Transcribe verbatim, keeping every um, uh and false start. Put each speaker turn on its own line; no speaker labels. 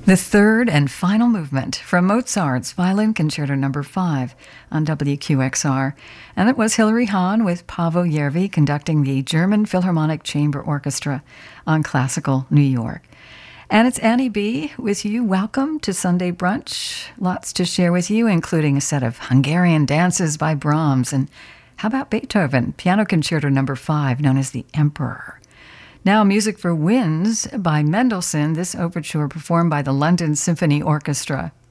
The third and final movement from Mozart's Violin Concerto Number five on W Q X R. And it was Hilary Hahn with Paavo Järvi conducting the German Philharmonic Chamber Orchestra on Classical New York. And it's Annie B. with you. Welcome to Sunday Brunch. Lots to share with you, including a set of Hungarian dances by Brahms. And how about Beethoven, Piano Concerto Number five, known as the Emperor. Now, music for winds by Mendelssohn, this overture performed by the London Symphony Orchestra.